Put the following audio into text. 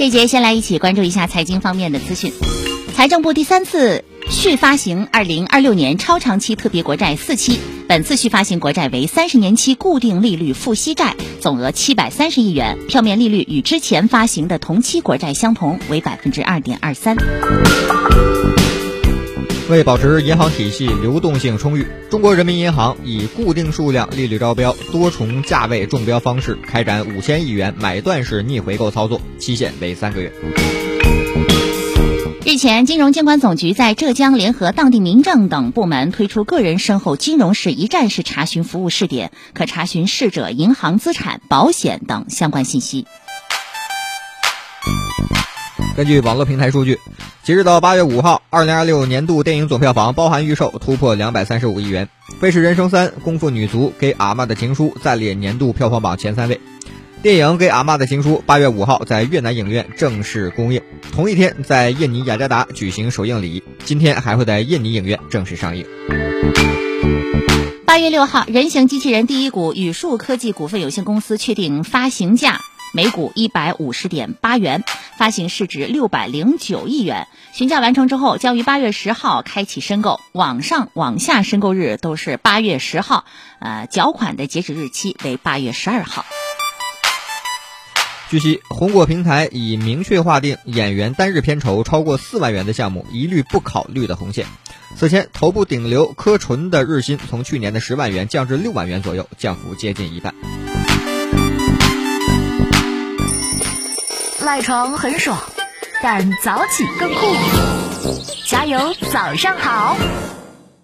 这节先来一起关注一下财经方面的资讯。财政部第3次续发行2026年超长期特别国债4期，本次续发行国债为30年期固定利率付息债，总额730亿元，票面利率与之前发行的同期国债相同，为 2.23%。 为保持银行体系流动性充裕，中国人民银行以固定数量利率招标、多重价位中标方式开展5000亿元买断式逆回购操作，期限为3个月。 日前，金融监管总局在浙江联合当地民政等部门推出个人身后金融式一站式查询服务试点，可查询逝者银行资产、保险等相关信息。 根据网络平台数据，截止到8月5号，2026年度电影总票房包含预售突破235亿元，《飞驰人生3》、《功夫女足》、《给阿嬷的情书》暂列年度票房榜前3位。电影《给阿嬷的情书》8月5号在越南影院正式公映，同一天在印尼雅加达举行首映礼，今天还会在印尼影院正式上映。 8月6号，人形机器人第一股宇树科技股份有限公司确定发行价每股150.8元，发行市值609亿元。询价完成之后，将于8月10号开启申购，网上网下申购日都是8月10号，缴款的截止日期为8月12号。 据悉，红果平台已明确划定演员单日片酬超过4万元的项目一律不考虑的红线。此前，头部顶流柯纯的日薪从去年的10万元降至6万元左右，降幅接近一半。 赖床很爽，但早起更酷。加油，早上好。